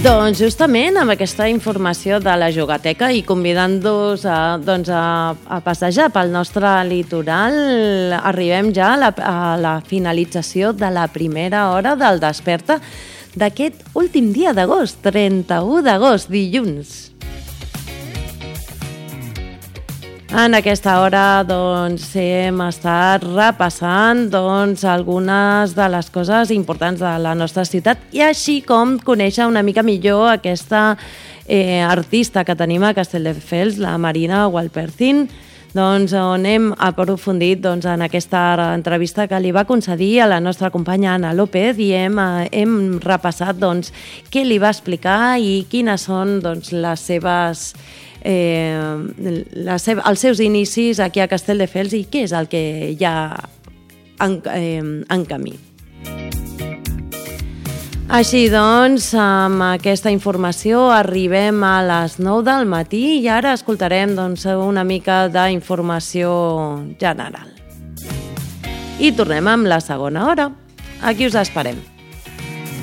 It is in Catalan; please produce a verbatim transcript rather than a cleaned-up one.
Doncs justament amb aquesta informació de la Jugateca i convidant-vos a, doncs a, a passejar pel nostre litoral, arribem ja a la, a la finalització de la primera hora del Desperta d'aquest últim dia d'agost, trenta-u d'agost, dilluns. En aquesta hora doncs, hem estat repassant doncs, algunes de les coses importants de la nostra ciutat i així com conèixer una mica millor aquesta eh, artista que tenim a Castelldefels, la Marina Walpercin, doncs, on hem aprofundit doncs, en aquesta entrevista que li va concedir a la nostra companya Anna López i hem, eh, hem repassat doncs, què li va explicar i quines són doncs, les seves... Eh, la seva, els seus inicis aquí a Castelldefels i què és el que hi ha en, eh, en camí. Així doncs, amb aquesta informació arribem a les nou del matí i ara escoltarem doncs, una mica d'informació general. I tornem amb la segona hora. Aquí us esperem.